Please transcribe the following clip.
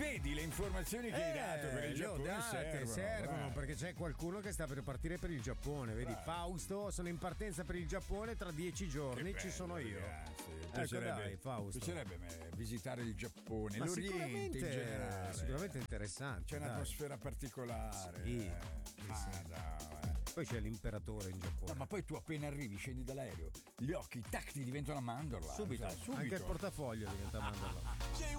vedi le informazioni che hai dato per il Giappone servono perché c'è qualcuno che sta per partire per il Giappone. Vedi, Fausto, sono in partenza per il Giappone, tra 10 giorni ci sono io. Ecco dai, Fausto. Piacerebbe visitare il Giappone, ma l'Oriente in generale. Sicuramente interessante. C'è un'atmosfera particolare. Sì. Poi c'è l'imperatore in Giappone. No, ma poi tu appena arrivi, scendi dall'aereo, gli occhi tac ti diventano a mandorla. Subito. Anche il portafoglio diventa mandorla.